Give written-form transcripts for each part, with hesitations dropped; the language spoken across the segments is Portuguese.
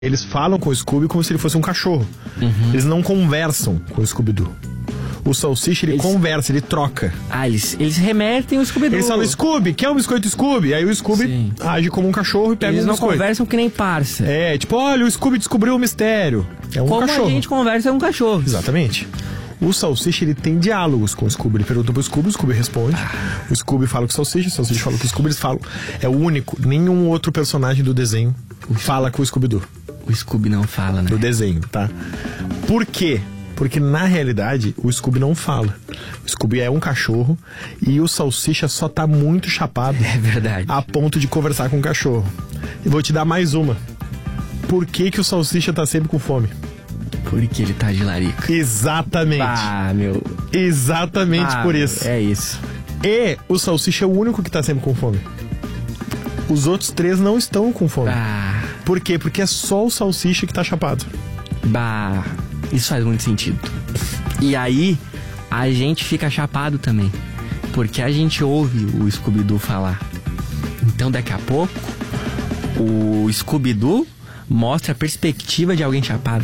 Eles falam com o Scooby como se ele fosse um cachorro. Eles não conversam com o Scooby-Doo. O Salsicha, ele conversa, ele troca. Ah, eles remetem o Scooby-Doo. Eles falam, Scooby, quer um biscoito Scooby? Aí o Scooby age como um cachorro e pega um biscoito. Eles não conversam que nem parça. É, tipo, olha, o Scooby descobriu o mistério. É um cachorro. Como a gente conversa é um cachorro. Exatamente. O Salsicha, ele tem diálogos com o Scooby. Ele pergunta pro Scooby, o Scooby responde. O Scooby fala com o Salsicha fala com o Scooby, eles falam. É o único, nenhum outro personagem do desenho fala com o Scooby-Doo. O Scooby não fala, né? Do desenho, tá? Por quê? Porque na realidade o Scooby não fala. O Scooby é um cachorro e o Salsicha só tá muito chapado. É verdade. A ponto de conversar com o cachorro. E vou te dar mais uma. Por que o Salsicha tá sempre com fome? Porque ele tá de larica. Exatamente. Ah, meu. Exatamente por isso. É isso. E o Salsicha é o único que tá sempre com fome. Os outros três não estão com fome. Por quê? Porque é só o Salsicha que tá chapado. Isso faz muito sentido. E aí, a gente fica chapado também. Porque a gente ouve o Scooby-Doo falar. Então, daqui a pouco, o Scooby-Doo mostra a perspectiva de alguém chapado.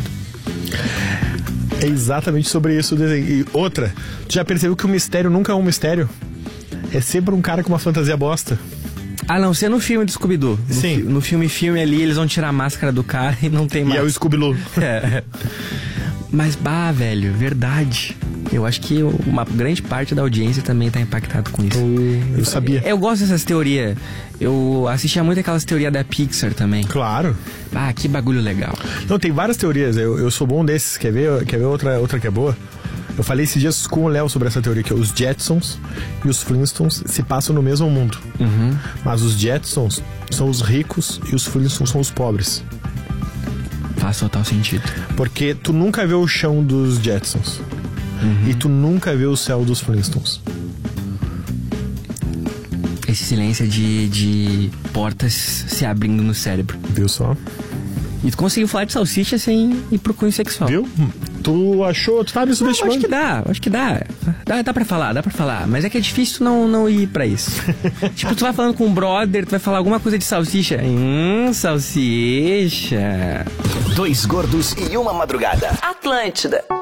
É exatamente sobre isso o desenho. E outra, tu já percebeu que o mistério nunca é um mistério? É sempre um cara com uma fantasia bosta. A não ser no filme do Scooby-Doo. Sim. No filme ali, eles vão tirar a máscara do cara e não tem mais. E é o Scooby-Doo. Mas, velho, verdade. Eu acho que uma grande parte da audiência também tá impactado com isso. Eu sabia. Eu gosto dessas teorias. Eu assistia muito aquelas teorias da Pixar também. Claro. Que bagulho legal. Não, tem várias teorias. Eu sou bom desses. Quer ver outra que é boa? Eu falei esses dias com o Léo sobre essa teoria, que os Jetsons e os Flintstones se passam no mesmo mundo. Mas os Jetsons são os ricos e os Flintstones são os pobres. Faz total sentido. Porque tu nunca vê o chão dos Jetsons. E tu nunca vê o céu dos Flintstones. Esse silêncio de portas se abrindo no cérebro. Viu só? E tu conseguiu falar de Salsicha sem ir pro cunho sexual. Viu? Tu achou? Tu tá me subestimando? Acho que dá. Dá pra falar. Mas é que é difícil não ir pra isso. Tipo, tu vai falando com um brother, tu vai falar alguma coisa de salsicha. Salsicha. Dois gordos e uma madrugada. Atlântida.